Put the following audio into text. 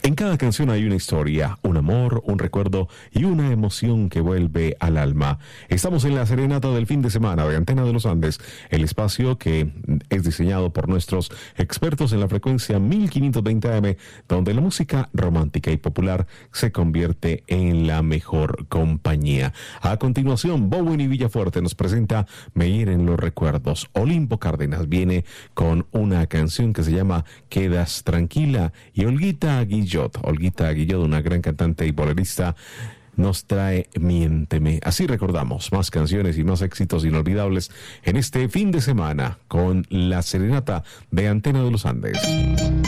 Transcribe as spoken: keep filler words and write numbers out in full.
En cada canción hay una historia, un amor, un recuerdo y una emoción que vuelve al alma. Estamos en la serenata del fin de semana de Antena de los Andes, el espacio que es diseñado por nuestros expertos en la frecuencia mil quinientos veinte A M, donde la música romántica y popular se convierte en la mejor compañía. A continuación, Bowen y Villafuerte nos presenta Me hieren los recuerdos. Olimpo Cárdenas viene con una canción que se llama Quedas tranquila, y Olguita Guillot, Olguita Guillot, una gran cantante y bolerista, nos trae Miénteme. Así recordamos más canciones y más éxitos inolvidables en este fin de semana con la serenata de Antena de los Andes.